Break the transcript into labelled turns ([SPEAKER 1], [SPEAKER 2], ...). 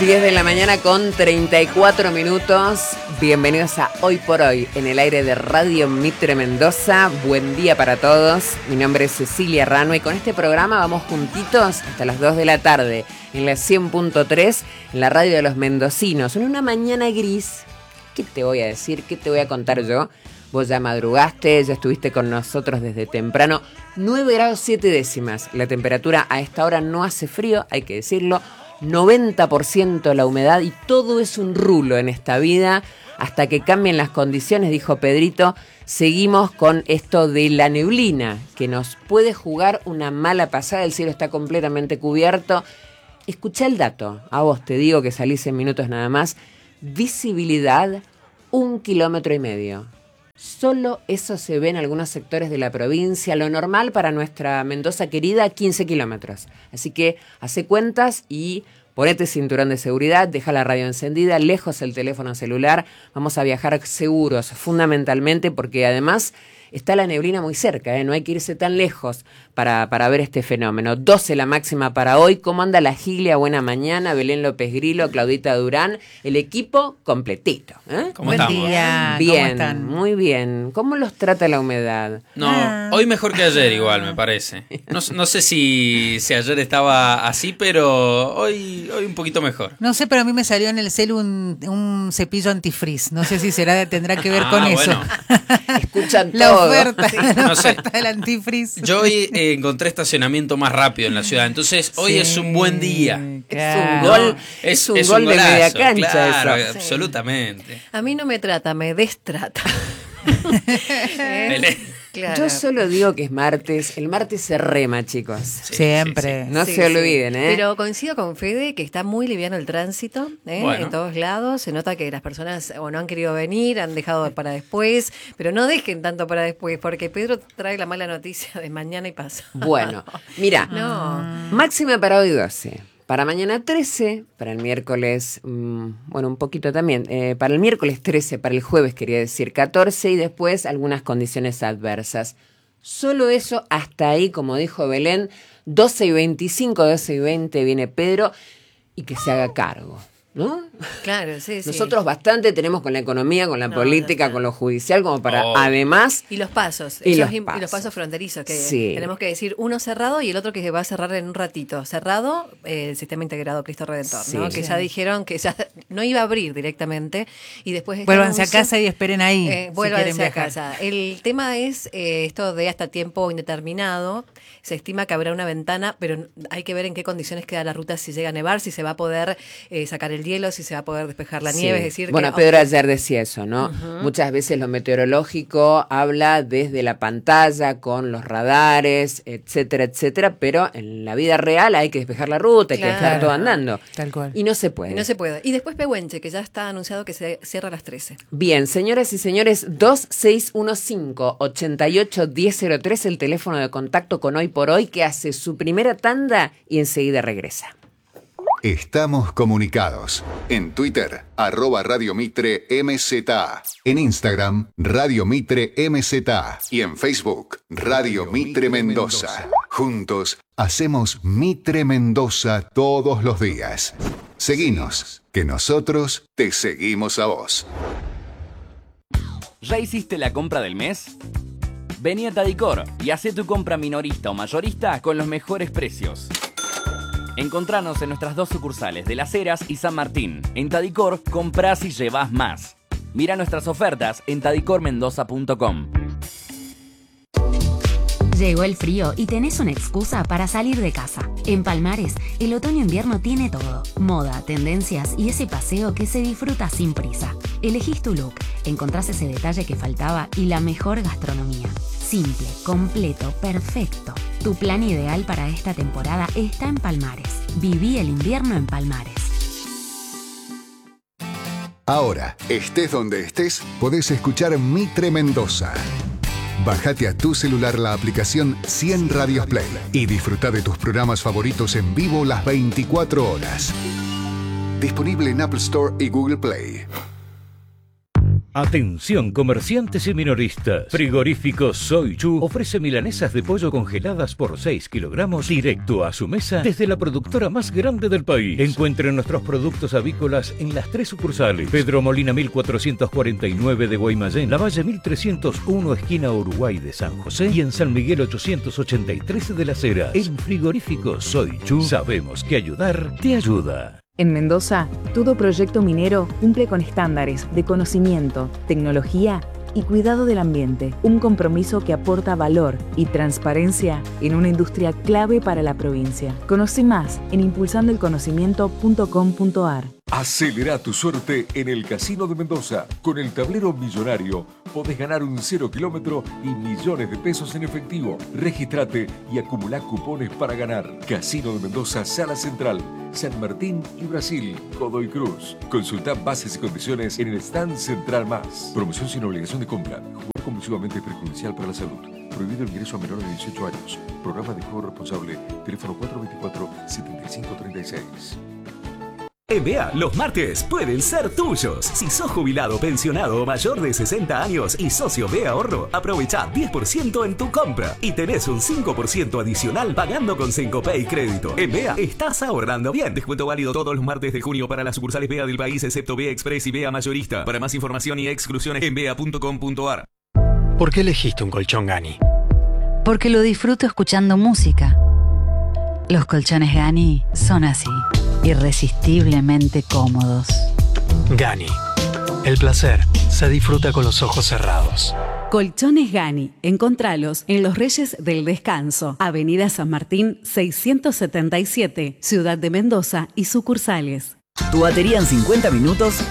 [SPEAKER 1] 10 de la mañana con 34 minutos. Bienvenidos a Hoy por Hoy en el aire de Radio Mitre Mendoza. Buen día para todos. Mi nombre es Cecilia Rano y con este programa vamos juntitos hasta las 2 de la tarde en la 100.3 en la radio de los mendocinos. En una mañana gris. ¿Qué te voy a decir? ¿Qué te voy a contar yo? Vos ya madrugaste, ya estuviste con nosotros desde temprano. 9 grados 7 décimas. La temperatura a esta hora no hace frío, hay que decirlo. 90% la humedad y todo es un rulo en esta vida. Hasta que cambien las condiciones, dijo Pedrito, seguimos con esto de la neblina, que nos puede jugar una mala pasada. El cielo está completamente cubierto. Escuchá el dato, a vos te digo que salís en minutos nada más. Visibilidad, 1,5 kilómetros. Solo eso se ve en algunos sectores de la provincia. Lo normal para nuestra Mendoza querida, 15 kilómetros. Así que hace cuentas y ponete cinturón de seguridad, deja la radio encendida, lejos el teléfono celular. Vamos a viajar seguros, fundamentalmente, porque además está la neblina muy cerca, no hay que irse tan lejos para ver este fenómeno. 12 la máxima para hoy. ¿Cómo anda la Gilia? Buena mañana. Belén López Grilo, Claudita Durán, el equipo completito.
[SPEAKER 2] ¿Cómo estamos?
[SPEAKER 3] Buen día.
[SPEAKER 1] Bien,
[SPEAKER 3] ¿Cómo están?
[SPEAKER 1] muy bien. ¿Cómo los trata la humedad?
[SPEAKER 2] No, hoy mejor que ayer igual, me parece. No sé si ayer estaba así, pero hoy un poquito mejor.
[SPEAKER 3] No sé, pero a mí me salió en el celu un cepillo antifreeze. No sé si tendrá que ver con eso.
[SPEAKER 2] Bueno.
[SPEAKER 1] Escuchan
[SPEAKER 3] La
[SPEAKER 1] todo.
[SPEAKER 3] oferta,
[SPEAKER 1] Sí.
[SPEAKER 3] la oferta del antifreeze.
[SPEAKER 2] Yo hoy encontré estacionamiento más rápido en la ciudad, entonces hoy es un buen día.
[SPEAKER 3] Claro.
[SPEAKER 1] Es un gol de
[SPEAKER 2] golazo,
[SPEAKER 1] media cancha,
[SPEAKER 2] claro,
[SPEAKER 1] eso.
[SPEAKER 2] absolutamente.
[SPEAKER 4] A mí no me trata, me destrata. Claro.
[SPEAKER 1] Yo solo digo que es martes. El martes se rema, chicos.
[SPEAKER 3] Siempre.
[SPEAKER 1] No
[SPEAKER 4] Sí,
[SPEAKER 1] se olviden, ¿eh?
[SPEAKER 4] Pero coincido con Fede que está muy liviano el tránsito,
[SPEAKER 2] Bueno.
[SPEAKER 4] en todos lados. Se nota que las personas o no han querido venir, han dejado para después, pero no dejen tanto para después, porque Pedro trae la mala noticia de mañana y pasa.
[SPEAKER 1] Bueno, mira,
[SPEAKER 4] No.
[SPEAKER 1] máxima para hoy 12. Para mañana 13, para el miércoles, bueno, un poquito también. Para el miércoles 13, para el jueves quería decir 14 y después algunas condiciones adversas. Solo eso, hasta ahí, como dijo Belén, 12 y 25, 12 y 20 viene Pedro y que se haga cargo, ¿no?
[SPEAKER 4] Claro, sí.
[SPEAKER 1] Nosotros bastante tenemos con la economía, con la
[SPEAKER 4] No,
[SPEAKER 1] política,
[SPEAKER 4] ya está.
[SPEAKER 1] con lo judicial, como para
[SPEAKER 2] Oh.
[SPEAKER 1] además...
[SPEAKER 4] Y los pasos,
[SPEAKER 1] Y
[SPEAKER 4] esos
[SPEAKER 1] los pasos.
[SPEAKER 4] y los pasos fronterizos, que
[SPEAKER 1] Sí.
[SPEAKER 4] tenemos que decir uno cerrado y el otro que va a cerrar en un ratito. Cerrado, el Sistema Integrado Cristo Redentor,
[SPEAKER 1] Sí.
[SPEAKER 4] ¿no? Que
[SPEAKER 1] Sí.
[SPEAKER 4] ya dijeron que ya no iba a abrir directamente y después... este
[SPEAKER 3] Vuélvanse a
[SPEAKER 4] anuncio-
[SPEAKER 3] casa y esperen ahí. si
[SPEAKER 4] vuélvanse
[SPEAKER 3] quieren
[SPEAKER 4] a
[SPEAKER 3] viajar.
[SPEAKER 4] casa. El tema es esto de hasta tiempo indeterminado. Se estima que habrá una ventana, pero hay que ver en qué condiciones queda la ruta, si llega a nevar, si se va a poder sacar el hielo, si se va a poder despejar la
[SPEAKER 1] Sí.
[SPEAKER 4] nieve. Es decir,
[SPEAKER 1] bueno,
[SPEAKER 4] que,
[SPEAKER 1] Pedro ayer decía eso, ¿no? Muchas veces lo meteorológico habla desde la pantalla, con los radares, etcétera, etcétera, pero en la vida real hay que despejar la ruta, hay que dejar
[SPEAKER 4] Claro.
[SPEAKER 1] todo andando.
[SPEAKER 3] Tal cual.
[SPEAKER 1] Y no se puede.
[SPEAKER 4] Y no se puede. Y después Pehuenche, que ya está anunciado que se cierra a las 13.
[SPEAKER 1] Bien, señoras y señores, 2615-881003, el teléfono de contacto con Hoy por Hoy, que hace su primera tanda y enseguida regresa.
[SPEAKER 5] Estamos comunicados. En Twitter, @Radio Mitre MZA. En Instagram, Radio Mitre MZA. Y en Facebook, Radio Mitre Mendoza. Juntos, hacemos Mitre Mendoza todos los días. Seguinos, que nosotros te seguimos a vos.
[SPEAKER 6] ¿Ya hiciste la compra del mes? Vení a Tadicor y hacé tu compra minorista o mayorista con los mejores precios. Encontranos en nuestras 2 sucursales de Las Heras y San Martín. En Tadicor, comprás y llevás más. Mira nuestras ofertas en tadicormendoza.com.
[SPEAKER 7] Llegó el frío y tenés una excusa para salir de casa. En Palmares, el otoño-invierno tiene todo. Moda, tendencias y ese paseo que se disfruta sin prisa. Elegís tu look, encontrás ese detalle que faltaba y la mejor gastronomía. Simple, completo, perfecto. Tu plan ideal para esta temporada está en Palmares. Viví el invierno en Palmares.
[SPEAKER 5] Ahora, estés donde estés, podés escuchar Mitre Mendoza. Bájate a tu celular la aplicación 100 Radios Play y disfruta de tus programas favoritos en vivo las 24 horas. Disponible en Apple Store y Google Play.
[SPEAKER 8] Atención comerciantes y minoristas. Frigorífico Soy Chu ofrece milanesas de pollo congeladas por 6 kilogramos directo a su mesa desde la productora más grande del país. Encuentren nuestros productos avícolas en las 3 sucursales: Pedro Molina 1449 de Guaymallén, Lavalle 1301 esquina Uruguay de San José y en San Miguel 883 de Las Heras. En Frigorífico Soy Chu sabemos que ayudar te ayuda.
[SPEAKER 9] En Mendoza, todo proyecto minero cumple con estándares de conocimiento, tecnología y cuidado del ambiente. Un compromiso que aporta valor y transparencia en una industria clave para la provincia. Conoce más en impulsandoelconocimiento.com.ar.
[SPEAKER 10] Acelera tu suerte en el Casino de Mendoza. Con el tablero millonario podés ganar un 0 kilómetro y millones de pesos en efectivo. Regístrate y acumulá cupones para ganar. Casino de Mendoza, Sala Central, San Martín y Brasil, Godoy Cruz. Consulta bases y condiciones en el stand Central Más. Promoción sin obligación de compra. Jugar compulsivamente es perjudicial para la salud. Prohibido el ingreso a menores de 18 años. Programa de juego responsable. Teléfono 424-7536.
[SPEAKER 11] En BEA, los martes pueden ser tuyos. Si sos jubilado, pensionado o mayor de 60 años y socio BEA Ahorro, aprovecha 10% en tu compra y tenés un 5% adicional pagando con Cencopay Crédito. En BEA estás ahorrando bien. Descuento válido todos los martes de junio para las sucursales BEA del país, excepto BEA Express y BEA Mayorista. Para más información y exclusiones en bea.com.ar.
[SPEAKER 12] ¿Por qué elegiste un colchón Gani?
[SPEAKER 13] Porque lo disfruto escuchando música. Los colchones Gani son así, irresistiblemente cómodos.
[SPEAKER 12] Gani. El placer se disfruta con los ojos cerrados.
[SPEAKER 14] Colchones Gani. Encontralos en Los Reyes del Descanso, Avenida San Martín 677, Ciudad de Mendoza y sucursales.
[SPEAKER 15] Tu batería en 50 minutos